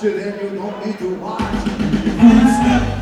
watch it and you don't need to watch.